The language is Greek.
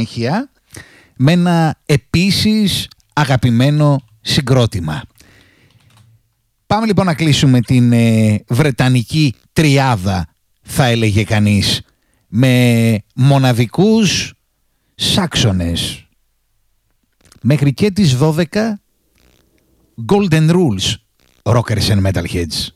συνέχεια με ένα επίσης αγαπημένο συγκρότημα. Πάμε λοιπόν να κλείσουμε την βρετανική τριάδα, θα έλεγε κανείς, με μοναδικούς σάξονες. Μέχρι και τις 12 Golden Rules, Rockers and Metalheads.